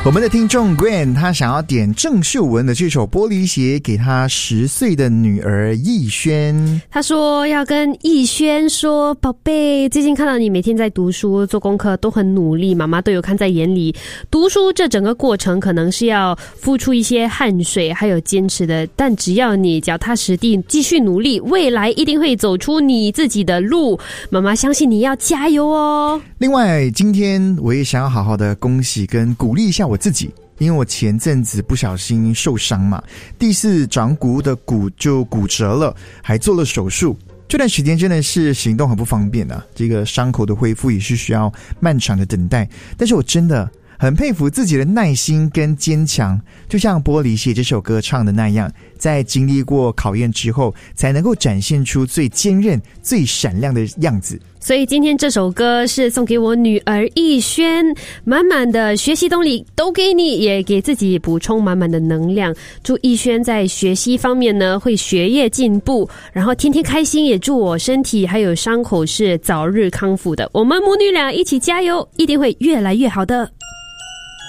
我们的听众 Gwen 他想要点郑秀文的这首《玻璃鞋》给他10岁的女儿逸轩。 他说要跟逸轩说，宝贝，最近看到你每天在读书做功课都很努力，妈妈都有看在眼里。读书这整个过程可能是要付出一些汗水还有坚持的，但只要你脚踏实地继续努力，未来一定会走出你自己的路。妈妈相信你，要加油哦。 另外今天我也想要好好的恭喜跟鼓励一下我自己，因为我前阵子不小心受伤嘛，第4掌骨的骨就骨折了，还做了手术。这段时间真的是行动很不方便啊，这个伤口的恢复也是需要漫长的等待，但是我真的很佩服自己的耐心跟坚强，就像《玻璃鞋》这首歌唱的那样，在经历过考验之后才能够展现出最坚韧最闪亮的样子。 所以今天这首歌是送给我女儿逸轩，满满的学习动力都给你，也给自己补充满满的能量。祝逸轩在学习方面呢会学业进步，然后天天开心，也祝我身体还有伤口是早日康复的。我们母女俩一起加油，一定会越来越好的。